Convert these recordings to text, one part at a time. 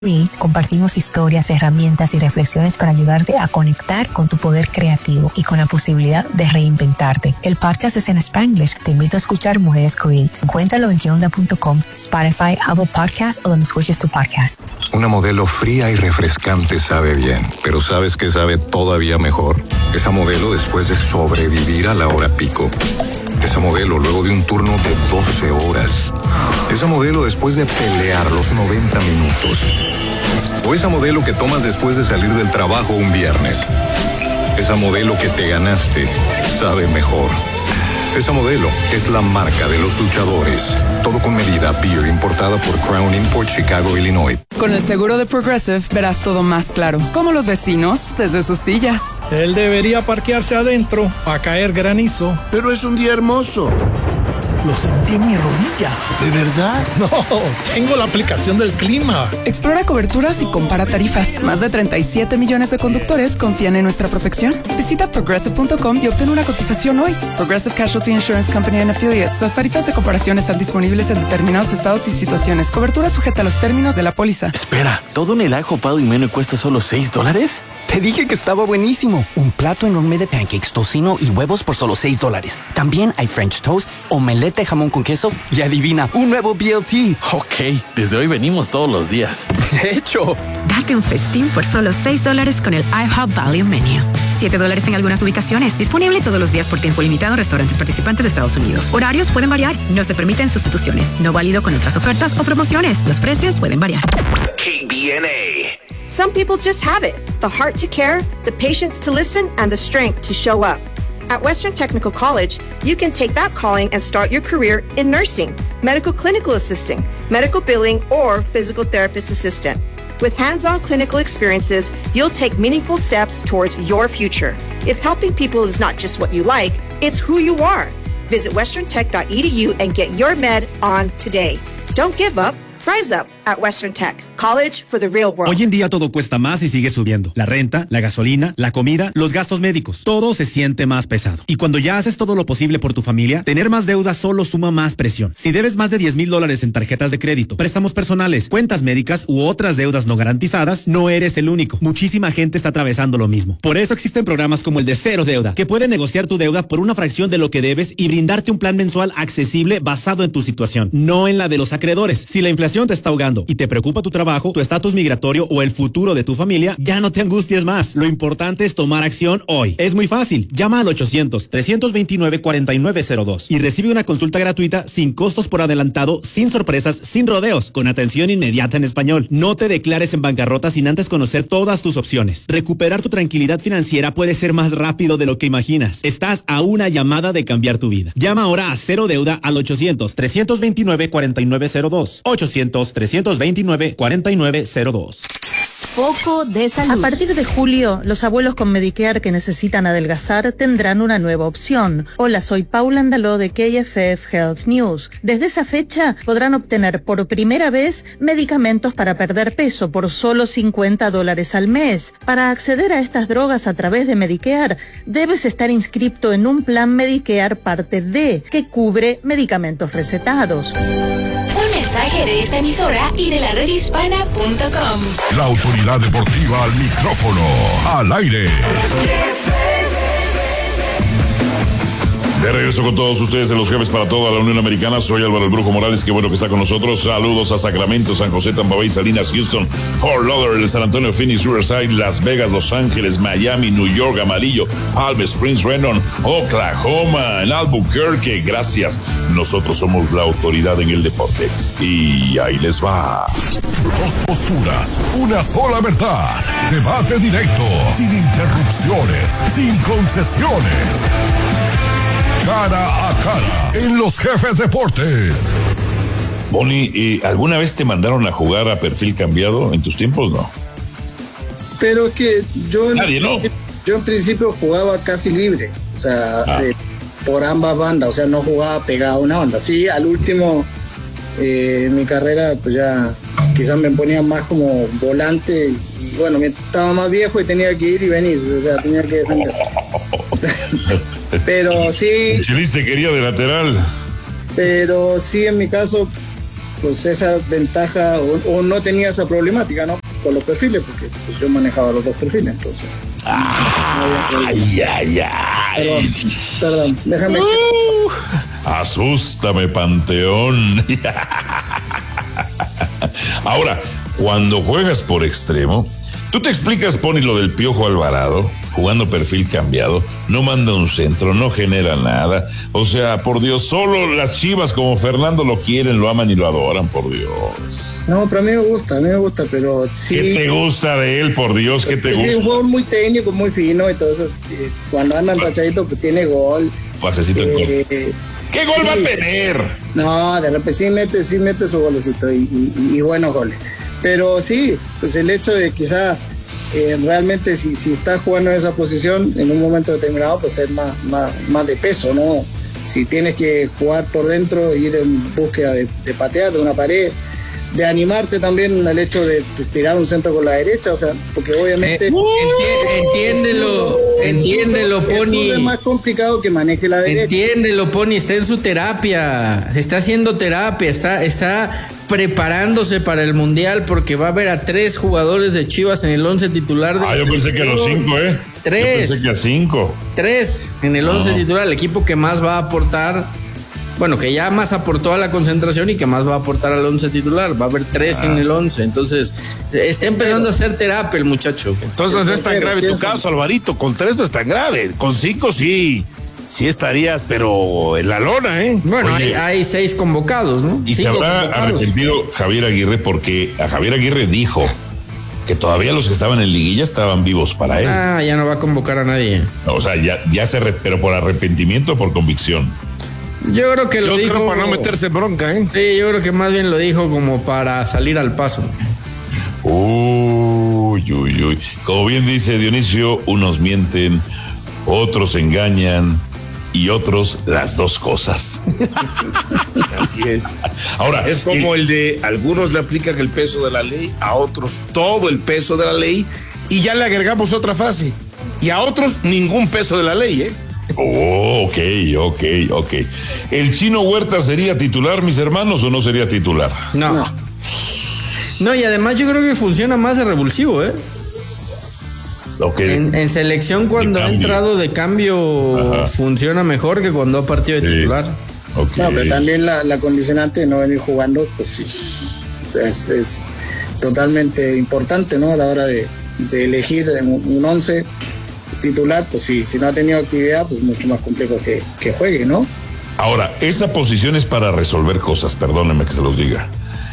Create compartimos historias, herramientas y reflexiones para ayudarte a conectar con tu poder creativo y con la posibilidad de reinventarte. El podcast es en Spanglish. Te invito a escuchar Mujeres Create. Encuéntralo en queonda.com, Spotify, Apple Podcasts o donde escuches tu podcast. Una Modelo fría y refrescante sabe bien, pero ¿sabes qué sabe todavía mejor? Esa Modelo después de sobrevivir a la hora pico. Esa Modelo luego de un turno de 12 horas. Esa Modelo después de pelear los 90 minutos. O esa Modelo que tomas después de salir del trabajo un viernes. Esa Modelo que te ganaste sabe mejor. Esa Modelo es la marca de los luchadores. Todo con medida. Beer importada por Crown Import, Chicago, Illinois. Con el seguro de Progressive verás todo más claro. Como los vecinos desde sus sillas. Él debería parquearse adentro a caer granizo. Pero es un día hermoso. Lo sentí en mi rodilla. ¿De verdad? No, tengo la aplicación del clima. Explora coberturas y compara tarifas. Más de 37 millones de conductores confían en nuestra protección. Visita Progressive.com y obtén una cotización hoy. Progressive Casualty Insurance Company and Affiliates. Las tarifas de comparación están disponibles en determinados estados y situaciones. Cobertura sujeta a los términos de la póliza. Espera, ¿todo en el ajo pado y menú cuesta solo $6? Te dije que estaba buenísimo. Un plato enorme de pancakes, tocino y huevos por solo $6. También hay French toast, omelette de jamón con queso y adivina, un nuevo BLT. Ok, desde hoy venimos todos los días. ¡Hecho! Date un festín por solo $6 con el IHOP Value Menu. $7 en algunas ubicaciones. Disponible todos los días por tiempo limitado en restaurantes participantes de Estados Unidos. Horarios pueden variar. No se permiten sustituciones. No válido con otras ofertas o promociones. Los precios pueden variar. KBNA. Some people just have it. The heart to care, the patience to listen, and the strength to show up. At Western Technical College, you can take that calling and start your career in nursing, medical clinical assisting, medical billing, or physical therapist assistant. With hands-on clinical experiences, you'll take meaningful steps towards your future. If helping people is not just what you like, it's who you are. Visit westerntech.edu and get your med on today. Don't give up. Rise up at Western Tech. College for the real world. Hoy en día todo cuesta más y sigue subiendo. La renta, la gasolina, la comida, los gastos médicos. Todo se siente más pesado. Y cuando ya haces todo lo posible por tu familia, tener más deuda solo suma más presión. Si debes más de $10,000 en tarjetas de crédito, préstamos personales, cuentas médicas u otras deudas no garantizadas, no eres el único. Muchísima gente está atravesando lo mismo. Por eso existen programas como el de Cero Deuda, que pueden negociar tu deuda por una fracción de lo que debes y brindarte un plan mensual accesible basado en tu situación, no en la de los acreedores. Si la inflación te está ahogando y te preocupa tu trabajo, tu estatus migratorio o el futuro de tu familia, ya no te angusties más. Lo importante es tomar acción hoy. Es muy fácil. Llama al 800-329-4902 y recibe una consulta gratuita sin costos por adelantado, sin sorpresas, sin rodeos, con atención inmediata en español. No te declares en bancarrota sin antes conocer todas tus opciones. Recuperar tu tranquilidad financiera puede ser más rápido de lo que imaginas. Estás a una llamada de cambiar tu vida. Llama ahora a Cero Deuda al 800-329-4902. 800-329-4902. Foco de salud. A partir de julio, los abuelos con Medicare que necesitan adelgazar tendrán una nueva opción. Hola, soy Paula Andaló de KFF Health News. Desde esa fecha podrán obtener por primera vez medicamentos para perder peso por solo $50 al mes. Para acceder a estas drogas a través de Medicare, debes estar inscripto en un plan Medicare Parte D que cubre medicamentos recetados. Mensaje de esta emisora y de la redhispana.com. La autoridad deportiva al micrófono, al aire. De regreso con todos ustedes en Los Jefes para toda la Unión Americana. Soy Álvaro el Brujo Morales, qué bueno que está con nosotros. Saludos a Sacramento, San José, Tampa Bay, Salinas, Houston, Fort Lauderdale, San Antonio, Phoenix, Riverside, Las Vegas, Los Ángeles, Miami, New York, Amarillo, Palm Springs, Renon, Oklahoma, en Albuquerque. Gracias. Nosotros somos la autoridad en el deporte. Y ahí les va. Dos posturas, una sola verdad. Debate directo, sin interrupciones, sin concesiones. Cara a cara, en Los Jefes Deportes. Bonnie, ¿alguna vez te mandaron a jugar a perfil cambiado en tus tiempos? No. Pero es que yo en principio jugaba casi libre, o sea, por ambas bandas, o sea, no jugaba pegado a una banda. Sí, al último, en mi carrera, pues ya quizás me ponía más como volante y bueno, estaba más viejo y tenía que ir y venir, o sea, tenía que defender. Pero sí. Chelis te quería de lateral. Pero sí, en mi caso, pues esa ventaja o no tenía esa problemática, ¿no? Con los perfiles, porque pues yo manejaba los dos perfiles, entonces. Ay. Perdón, déjame Asústame, Panteón. Ahora, cuando juegas por extremo, tú te explicas, Pony, lo del Piojo Alvarado, jugando perfil cambiado, no manda un centro, no genera nada. O sea, por Dios, solo las Chivas como Fernando lo quieren, lo aman y lo adoran, por Dios. No, pero a mí me gusta, pero sí. ¿Qué te gusta de él, por Dios? ¿Qué te gusta? Es un jugador muy técnico, muy fino y todo eso. Cuando anda enrachadito, pues tiene gol. Pasecito el gol. ¿Qué gol va a tener? No, de repente sí mete su golecito y buenos goles. Pero sí, pues el hecho de quizá realmente si estás jugando en esa posición en un momento determinado, pues ser más de peso, ¿no? Si tienes que jugar por dentro, ir en búsqueda de patear de una pared, de animarte también al hecho de pues, tirar un centro con la derecha, o sea, porque obviamente entiéndelo, Pony. Es más complicado que maneje la derecha. Entiéndelo, Pony, está en su terapia, está haciendo terapia, está preparándose para el Mundial porque va a ver a 3 jugadores de Chivas en el 11 titular. Yo pensé que a los 5, 3. Yo pensé que a 5. 3 en el 11 titular, el equipo que más va a aportar. Bueno, que ya más aportó a la concentración y que más va a aportar al 11 titular. Va a haber 3 en el 11. Entonces, está empezando a hacer terapia el muchacho. Entonces no es tan grave tu caso, Alvarito. Con 3 no es tan grave. Con 5 sí estarías, pero en la lona, ¿eh? Bueno, hay 6 convocados, ¿no? Y se habrá arrepentido Javier Aguirre porque a Javier Aguirre dijo que todavía los que estaban en liguilla estaban vivos para él. Ya no va a convocar a nadie. O sea, pero por arrepentimiento o por convicción. Yo creo que lo dijo. Yo creo para no meterse en bronca, ¿eh? Sí, yo creo que más bien lo dijo como para salir al paso. Uy. Como bien dice Dionisio, unos mienten, otros engañan y otros las dos cosas. Así es. Ahora, es como el de algunos le aplican el peso de la ley, a otros todo el peso de la ley y ya le agregamos otra fase. Y a otros ningún peso de la ley, ¿eh? Ok. ¿El Chino Huerta sería titular, mis hermanos, o no sería titular? No, y además yo creo que funciona más de revulsivo, ¿eh? Okay. En selección cuando ha entrado de cambio funciona mejor que cuando ha partido de titular. Okay. No, pero también la condicionante de no venir jugando, pues sí. O sea, es totalmente importante, ¿no? A la hora de elegir un 11 titular, pues sí, si no ha tenido actividad, pues mucho más complejo que juegue, ¿no? Ahora, esa posición es para resolver cosas, perdónenme que se los diga.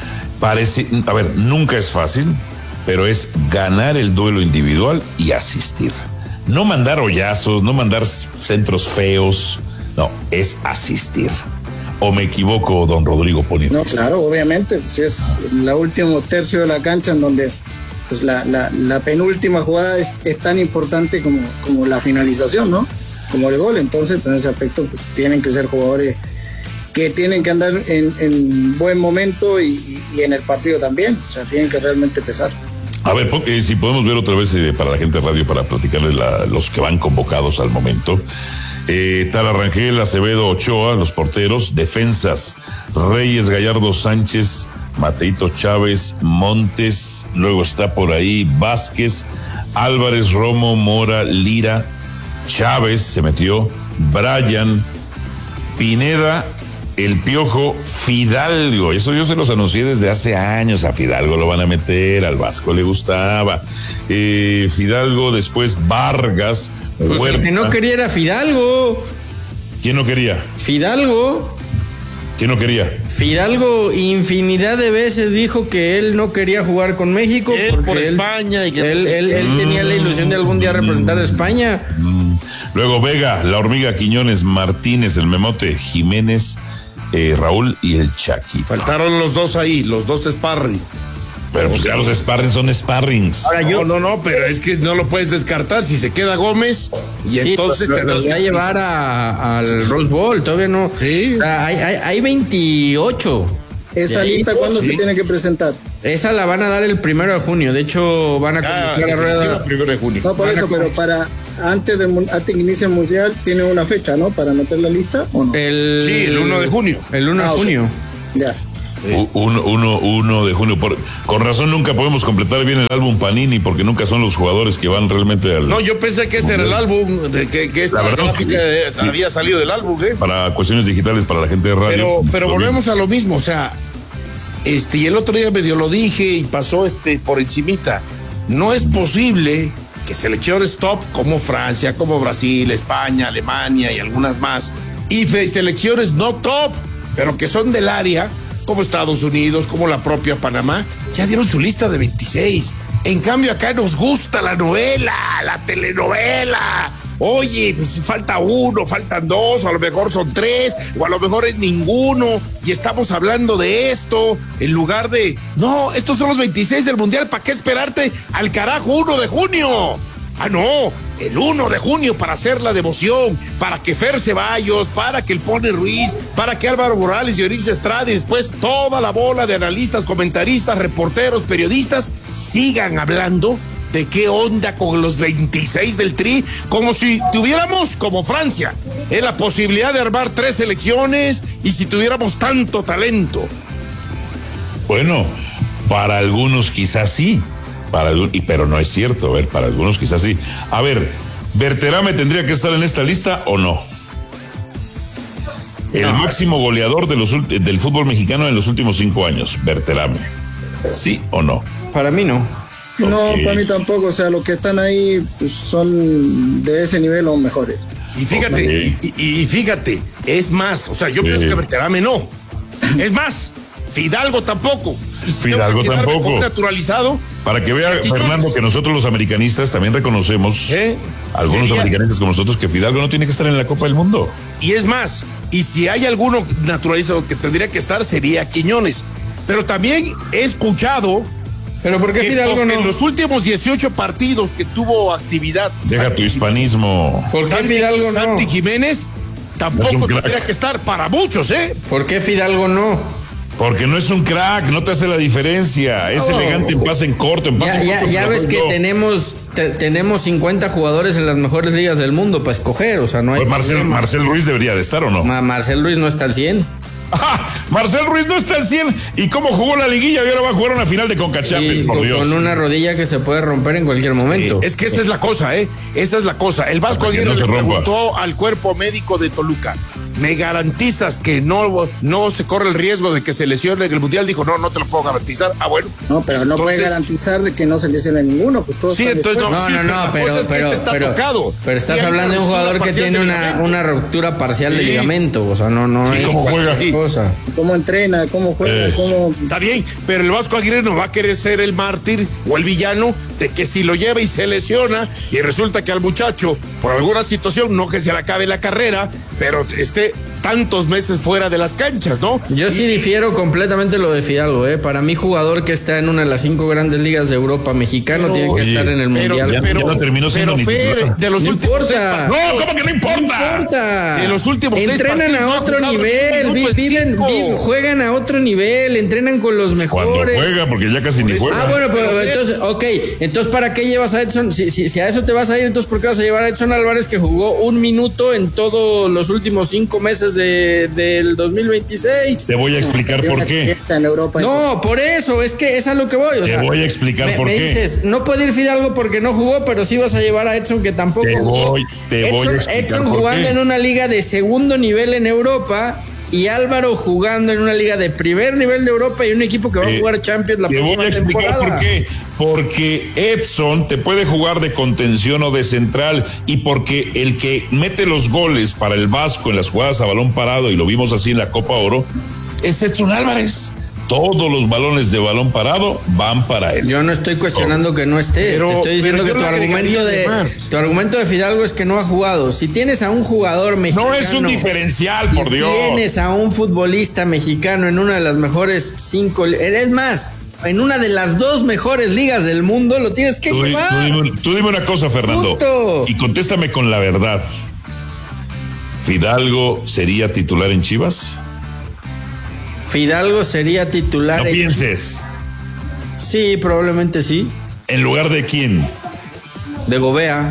Nunca es fácil, pero es ganar el duelo individual y asistir. No mandar hoyazos, no mandar centros feos, no, es asistir. ¿O me equivoco, don Rodrigo Pony? No, claro, obviamente, pues es el último tercio de la cancha en donde pues la penúltima jugada es tan importante como la finalización, ¿no? Como el gol. Entonces, en ese aspecto, pues, tienen que ser jugadores que tienen que andar en buen momento y en el partido también. O sea, tienen que realmente pesar. A ver, si podemos ver otra vez para la gente de radio para platicarles los que van convocados al momento. Tala Rangel, Acevedo, Ochoa, los porteros, defensas, Reyes, Gallardo, Sánchez, Mateito Chávez, Montes, luego está por ahí Vázquez, Álvarez, Romo, Mora, Lira, Chávez se metió, Brian, Pineda, El Piojo, Fidalgo. Eso yo se los anuncié desde hace años. A Fidalgo lo van a meter, al Vasco le gustaba. Fidalgo, después Vargas, pues Huerta. El que no quería era Fidalgo. ¿Quién no quería? Fidalgo. ¿Quién no quería? Fidalgo infinidad de veces dijo que él no quería jugar con México por España y que él tenía la ilusión de algún día representar a España. Luego Vega, La Hormiga, Quiñones, Martínez, el Memote, Jiménez, Raúl y el Chaquito. Faltaron los dos ahí, los dos sparring. Pero pues ya los sparrings son sparrings. Ahora no, pero es que no lo puedes descartar si se queda Gómez y sí, entonces te vas a llevar al Rose Bowl, todavía no. Sí. Hay 28. ¿Esa lista cuándo se tiene que presentar? Esa la van a dar el 1 de junio. De hecho, van a convocar a rueda. 1 de junio. No, por eso, pero antes que inicie el mundial, tiene una fecha, ¿no? Para meter la lista, ¿o no? Sí, el 1 de junio. El 1 de junio. Ya. 1 de junio. Con razón nunca podemos completar bien el álbum Panini porque nunca son los jugadores que van realmente al... No, yo pensé que este era el álbum, que esta gráfica había salido del álbum, para cuestiones digitales para la gente de radio. Pero volvemos a lo mismo, o sea, y el otro día medio lo dije y pasó por encimita. No es posible que selecciones top como Francia, como Brasil, España, Alemania y algunas más, y selecciones no top, pero que son del área, como Estados Unidos, como la propia Panamá, ya dieron su lista de 26. En cambio, acá nos gusta la novela, la telenovela. Oye, pues falta uno, faltan dos, o a lo mejor son tres, o a lo mejor es ninguno, y estamos hablando de esto, en lugar de, no, estos son los 26 del Mundial, ¿para qué esperarte al carajo 1 de junio? Ah, no, el 1 de junio para hacer la devoción, para que Fer Ceballos, para que el Pone Ruiz, para que Álvaro Morales y Dionisio Estrada y después toda la bola de analistas, comentaristas, reporteros, periodistas sigan hablando de qué onda con los 26 del Tri, como si tuviéramos, como Francia, la posibilidad de armar 3 selecciones y si tuviéramos tanto talento. Bueno, para algunos quizás sí. Pero no es cierto, para algunos quizás sí. A ver, ¿Berterame tendría que estar en esta lista o no? El máximo goleador del fútbol mexicano en los últimos 5 años, Berterame. ¿Sí o no? Para mí no. No, para mí tampoco. O sea, los que están ahí pues, son de ese nivel o mejores. Y fíjate, y fíjate, es más, o sea, yo pienso que Berterame no. Es más, Fidalgo tampoco. Fidalgo tampoco. Naturalizado. Para que vea, Fernando, que nosotros los americanistas también reconocemos, algunos americanistas como nosotros, que Fidalgo no tiene que estar en la Copa del Mundo. Y es más, y si hay alguno naturalizado que tendría que estar, sería Quiñones. Pero también he escuchado... ¿Pero por qué Fidalgo no? En los últimos 18 partidos que tuvo actividad... Deja tu hispanismo. ¿Por qué Fidalgo no? Santi Jiménez tampoco tendría que estar para muchos, ¿Por qué Fidalgo no? Porque no es un crack, no te hace la diferencia. Es elegante en pase en corto, en pase en corto. Ya ves que tenemos 50 jugadores en las mejores ligas del mundo para escoger, o sea, no hay... Pues Marcel Ruiz debería de estar, ¿o no? Marcel Ruiz no está al 100. Marcel Ruiz no está al 100. ¿Y cómo jugó la liguilla? Y ahora va a jugar una final de Conca Champions, por Dios. Con una rodilla que se puede romper en cualquier momento. Es que esa es la cosa, Esa es la cosa. El Vasco Aguirre le preguntó al cuerpo médico de Toluca, ¿me garantizas que no se corre el riesgo de que se lesione en el Mundial? Dijo, no te lo puedo garantizar. Ah, bueno. No, pero no puede garantizar que no se lesione ninguno. Pues todos entonces pero está tocado. Pero estás hablando de un jugador que tiene una ruptura parcial de ligamento. O sea, no es ¿cómo juega? Cosa. ¿Cómo entrena? ¿Cómo juega? Está bien, pero el Vasco Aguirre no va a querer ser el mártir o el villano de que si lo lleva y se lesiona y resulta que al muchacho, por alguna situación, no que se le acabe la carrera, pero esté tantos meses fuera de las canchas, ¿no? Yo sí difiero completamente lo de Fidalgo, Para mí, jugador que está en una de las 5 grandes ligas de Europa, mexicano, tiene que estar en el Mundial. Ya no terminó siendo de los últimos importa. ¿Cómo que no importa? No importa. De los últimos entrenan a otro nivel, juegan a otro nivel, entrenan con los mejores. Cuando juega, porque ya casi ni juega. Bueno, pero entonces, ¿para qué llevas a Edson? Si a eso te vas a ir, entonces ¿por qué vas a llevar a Edson Álvarez, que jugó 1 minuto en todos los últimos 5 meses del 2026? Te voy a explicar por qué. No, por eso, es que es a lo que voy. Te voy a explicar por qué. Me dices, no puede ir Fidalgo porque no jugó, pero sí vas a llevar a Edson, que tampoco jugó. Te voy a explicar Edson jugando en una liga de segundo nivel en Europa, y Álvaro jugando en una liga de primer nivel de Europa y un equipo que va a jugar Champions la próxima temporada. Te voy a explicar por qué. Porque Edson te puede jugar de contención o de central, y porque el que mete los goles para el Vasco en las jugadas a balón parado, y lo vimos así en la Copa Oro, es Edson Álvarez. Todos los balones de balón parado van para él. Yo no estoy cuestionando que no esté. Te estoy diciendo que tu argumento de Fidalgo es que no ha jugado. Si tienes a un jugador mexicano... No es un diferencial, por Dios. Si tienes a un futbolista mexicano en una de las mejores 5... Es más, en una de las 2 mejores ligas del mundo, lo tienes que llevar. Tú dime una cosa, Fernando. ¡Punto! Y contéstame con la verdad. ¿Fidalgo sería titular en Chivas? Fidalgo sería titular. No pienses. Sí, probablemente sí. ¿En lugar de quién? De Gobea.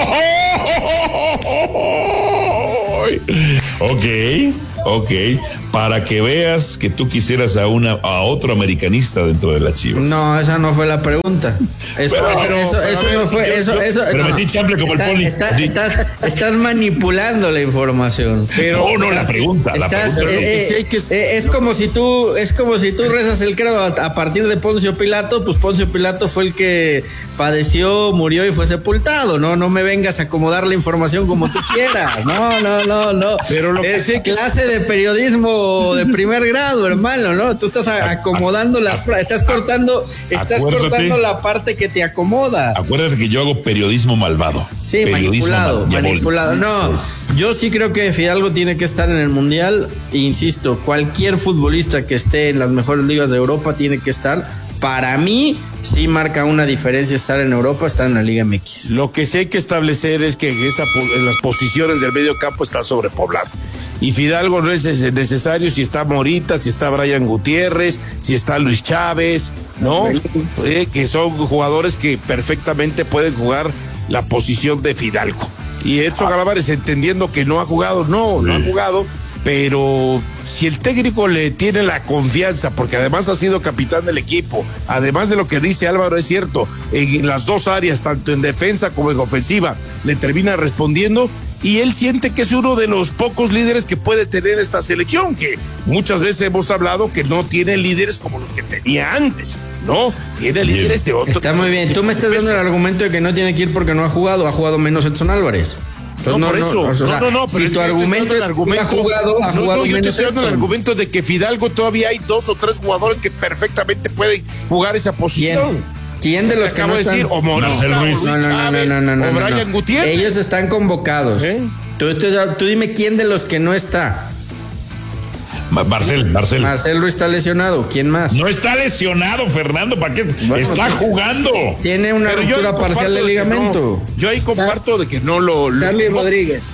Ok. para que veas que tú quisieras a otro americanista dentro de las Chivas. No, esa no fue la pregunta. Eso no fue. Pero metí chample como el Poli. Estás manipulando la información. Pero no la pregunta. Es como si tú rezas el credo a partir de Poncio Pilato. Pues Poncio Pilato fue el que padeció, murió y fue sepultado. No me vengas a acomodar la información como tú quieras. No. Pero lo es clase de periodismo de primer grado, hermano, ¿no? Tú estás acomodando las frases, estás cortando la parte que te acomoda. Acuérdate que yo hago periodismo malvado. Sí, manipulado. No, yo sí creo que Fidalgo tiene que estar en el Mundial. Insisto, cualquier futbolista que esté en las mejores ligas de Europa tiene que estar. Para mí, sí marca una diferencia estar en Europa, estar en la Liga MX. Lo que sí hay que establecer es que en las posiciones del medio campo está sobrepoblado. Y Fidalgo no es necesario si está Morita, si está Brian Gutiérrez, si está Luis Chávez, ¿no? Que son jugadores que perfectamente pueden jugar la posición de Fidalgo. Y Edson Álvarez, entendiendo que no ha jugado, no ha jugado, pero si el técnico le tiene la confianza, porque además ha sido capitán del equipo, además de lo que dice Álvaro, es cierto, en las dos áreas, tanto en defensa como en ofensiva, le termina respondiendo. Y él siente que es uno de los pocos líderes que puede tener esta selección, que muchas veces hemos hablado que no tiene líderes como los que tenía antes, ¿no? Tiene líderes de otro. Está muy bien. Tú me estás dando el argumento de que no tiene que ir porque no ha jugado menos Edson Álvarez. Entonces, no, por eso. No, pero si tu argumento ha jugado yo menos. Te estoy dando el argumento de que Fidalgo todavía hay 2 o 3 jugadores que perfectamente pueden jugar esa posición. ¿Quién de los que no están? O Marcel Ruiz. No. O Brian Gutiérrez. Ellos están convocados. Tú dime quién de los que no está. Marcel. Marcel Ruiz está lesionado. ¿Quién más? No está lesionado, Fernando. ¿Para qué? Está jugando. Tiene una ruptura parcial de ligamento. Yo ahí comparto de que no lo Charlie Rodríguez.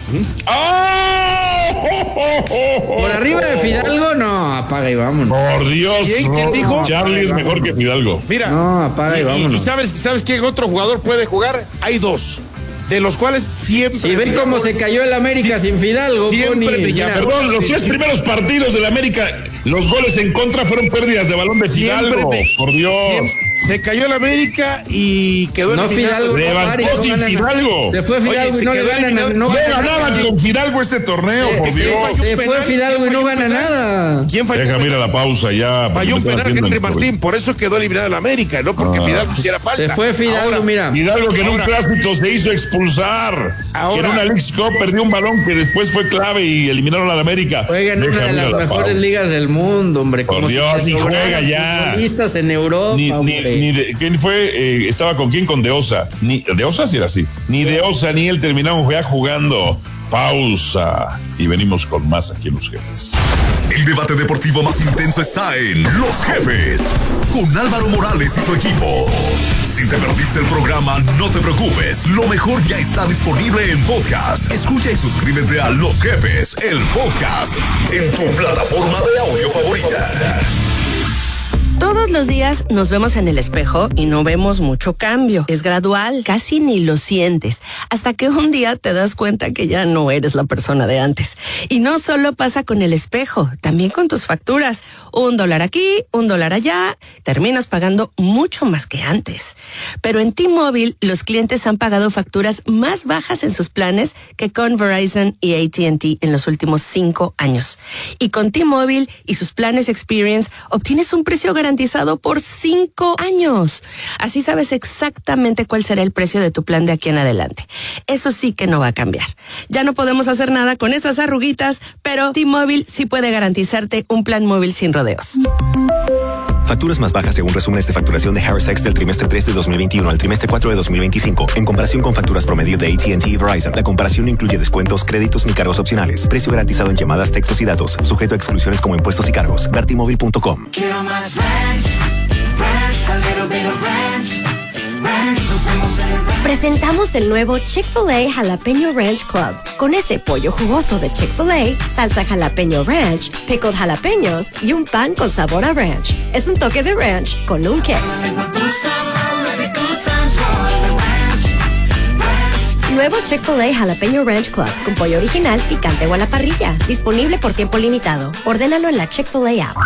Por arriba de Fidalgo, no, apaga y vámonos. Por Dios. ¿Quién dijo? Charlie es mejor que Fidalgo. Mira. No, apaga y vámonos. ¿Y sabes quién otro jugador puede jugar? Hay 2. De los cuales siempre... Si ven cómo se cayó el América sin Fidalgo, Perdón, los 3 primeros partidos del América, los goles en contra fueron pérdidas de balón de Fidalgo. Por Dios. Se cayó el América y quedó no Fidalgo. Levantó sin Fidalgo. Se fue Fidalgo y no le ganan. No ganaban con Fidalgo este torneo, por Dios. Se fue Fidalgo y no gana nada. ¿Quién falló? Deja, mira la pausa ya. Falló un penal Henry Martín, por eso quedó eliminado el América, no porque Fidalgo hiciera falta. Se fue Fidalgo, mira. Fidalgo que en un clásico se hizo expulsar. Que en una Leagues Cup perdió un balón que después fue clave y eliminaron al América. Juega en una de las mejores ligas del mundo, hombre. Por Dios, ni juega ya. Futbolistas en Europa, ¿quién fue? ¿Estaba con quién? Con De Osa. De Osa sí era así. Ni De Osa ni él terminaron ya jugando. Pausa. Y venimos con más aquí en Los Jefes. El debate deportivo más intenso está en Los Jefes, con Álvaro Morales y su equipo. Si te perdiste el programa, no te preocupes. Lo mejor ya está disponible en podcast. Escucha y suscríbete a Los Jefes, el podcast, en tu plataforma de audio favorita. Todos los días nos vemos en el espejo y no vemos mucho cambio. Es gradual, casi ni lo sientes, hasta que un día te das cuenta que ya no eres la persona de antes. Y no solo pasa con el espejo, también con tus facturas. $1 aquí, $1 allá, terminas pagando mucho más que antes. Pero en T-Mobile, los clientes han pagado facturas más bajas en sus planes que con Verizon y AT&T en los últimos 5 años. Y con T-Mobile y sus planes Experience, obtienes un precio garantizado por 5 años. Así sabes exactamente cuál será el precio de tu plan de aquí en adelante. Eso sí que no va a cambiar. Ya no podemos hacer nada con esas arruguitas, pero T-Mobile sí puede garantizarte un plan móvil sin rodeos. Facturas más bajas según resúmenes de facturación de HarrisX del trimestre 3 de 2021 al trimestre 4 de 2025. En comparación con facturas promedio de AT&T y Verizon, la comparación no incluye descuentos, créditos ni cargos opcionales. Precio garantizado en llamadas, textos y datos. Sujeto a exclusiones como impuestos y cargos. Ver T-Mobile.com. Quiero más ranch, a little bit of ranch. Presentamos el nuevo Chick-fil-A Jalapeño Ranch Club. Con ese pollo jugoso de Chick-fil-A, salsa jalapeño ranch, pickled jalapeños y un pan con sabor a ranch. Es un toque de ranch con un kick. Nuevo Chick-fil-A Jalapeño Ranch Club con pollo original, picante o a la parrilla. Disponible por tiempo limitado. Ordénalo en la Chick-fil-A app.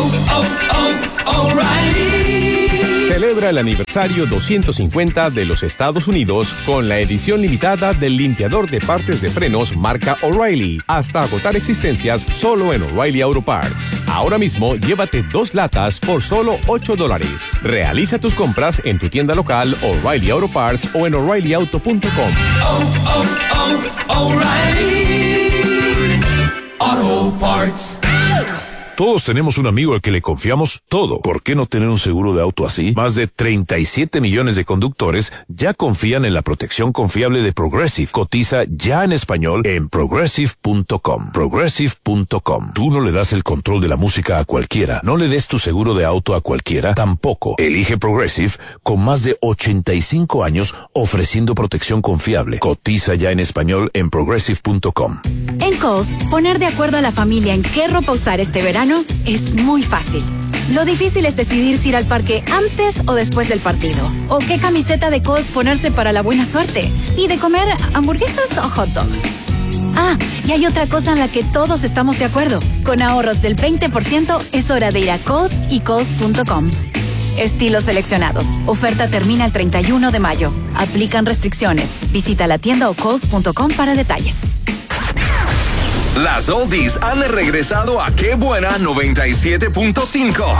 Celebra el aniversario 250 de los Estados Unidos con la edición limitada del limpiador de partes de frenos marca O'Reilly. Hasta agotar existencias solo en O'Reilly Auto Parts. Ahora mismo llévate 2 latas por solo $8. Realiza tus compras en tu tienda local O'Reilly Auto Parts o en O'ReillyAuto.com. O'Reilly Auto Parts. Todos tenemos un amigo al que le confiamos todo. ¿Por qué no tener un seguro de auto así? Más de 37 millones de conductores ya confían en la protección confiable de Progressive. Cotiza ya en español en Progressive.com. Progressive.com. Tú no le das el control de la música a cualquiera. No le des tu seguro de auto a cualquiera. Tampoco. Elige Progressive con más de 85 años ofreciendo protección confiable. Cotiza ya en español en Progressive.com. En Kohl's, poner de acuerdo a la familia en qué ropa usar este verano es muy fácil. Lo difícil es decidir si ir al parque antes o después del partido. O qué camiseta de Kohl's ponerse para la buena suerte. Y de comer hamburguesas o hot dogs. Ah, y hay otra cosa en la que todos estamos de acuerdo. Con ahorros del 20% es hora de ir a Kohl's y Kohl's.com. Estilos seleccionados. Oferta termina el 31 de mayo. Aplican restricciones. Visita la tienda o Kohl's.com para detalles. Las oldies han regresado a Qué Buena 97.5.